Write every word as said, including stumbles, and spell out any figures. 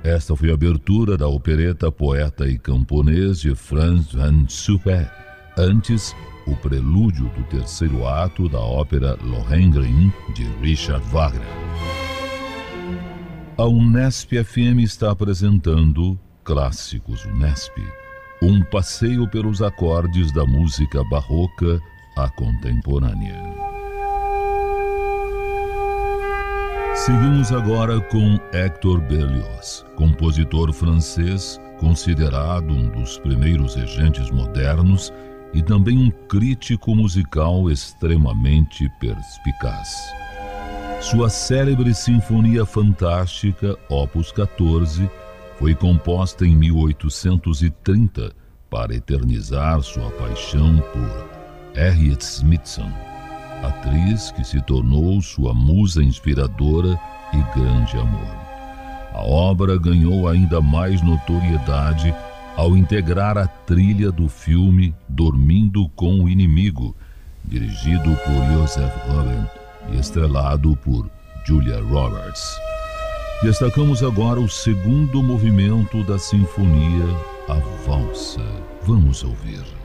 Esta foi a abertura da opereta Poeta e Camponês de Franz van Suppé. Antes, o prelúdio do terceiro ato da ópera Lohengrin, de Richard Wagner. A Unesp F M está apresentando Clássicos Unesp, um passeio pelos acordes da música barroca à contemporânea. Seguimos agora com Hector Berlioz, compositor francês, considerado um dos primeiros regentes modernos e também um crítico musical extremamente perspicaz. Sua célebre Sinfonia Fantástica, Opus quatorze, foi composta em mil oitocentos e trinta para eternizar sua paixão por Harriet Smithson, atriz que se tornou sua musa inspiradora e grande amor. A obra ganhou ainda mais notoriedade ao integrar a trilha do filme Dormindo com o Inimigo, dirigido por Joseph Ruben e estrelado por Julia Roberts. Destacamos agora o segundo movimento da sinfonia, a valsa. Vamos ouvir.